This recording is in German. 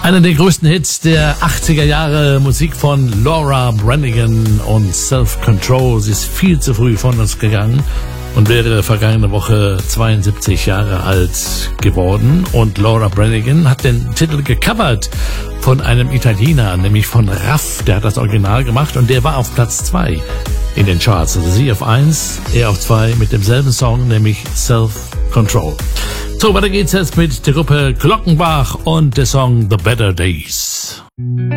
Einer der größten Hits der 80er Jahre, Musik von Laura Branigan und Self-Control. Sie ist viel zu früh von uns gegangen und wäre vergangene Woche 72 Jahre alt geworden. Und Laura Branigan hat den Titel gecovert von einem Italiener, nämlich von Raff. Der hat das Original gemacht und der war auf Platz 2 in den Charts. Also sie auf 1, er auf 2 mit demselben Song, nämlich Self-Control. So, weiter geht's jetzt mit der Gruppe Glockenbach und der Song The Better Days.